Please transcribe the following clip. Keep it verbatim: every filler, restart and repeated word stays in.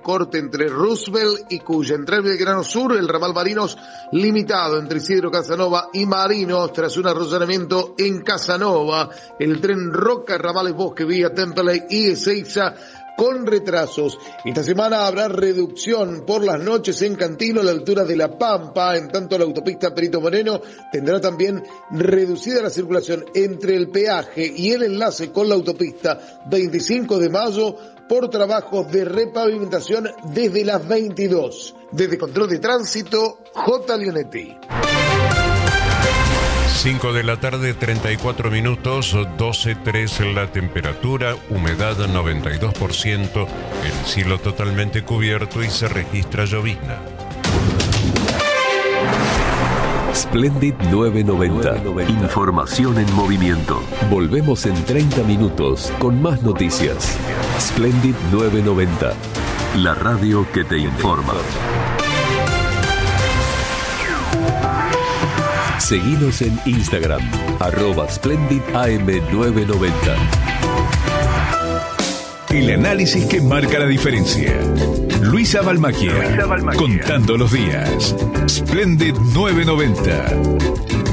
corte entre Roosevelt y Cuya. Entre el Belgrano Sur, el ramal Marinos limitado entre Isidro Casanova y Marinos tras un arrollanamiento en Casanova. El tren Roca, ramales Bosque, Vía Temperley y Ezeiza con retrasos. Esta semana habrá reducción por las noches en Cantilo a la altura de La Pampa, en tanto la autopista Perito Moreno tendrá también reducida la circulación entre el peaje y el enlace con la autopista veinticinco de mayo por trabajos de repavimentación desde las veintidós. Desde Control de Tránsito, J. Leonetti. cinco de la tarde, treinta y cuatro minutos, doce tres la temperatura, humedad noventa y dos por ciento, el cielo totalmente cubierto y se registra llovizna. Splendid novecientos noventa. Información en movimiento. Volvemos en treinta minutos con más noticias. Splendid novecientos noventa. La radio que te informa. Seguinos en Instagram, arroba Splendid A M novecientos noventa. El análisis que marca la diferencia. Luisa Balmacchia, contando los días. Splendid novecientos noventa.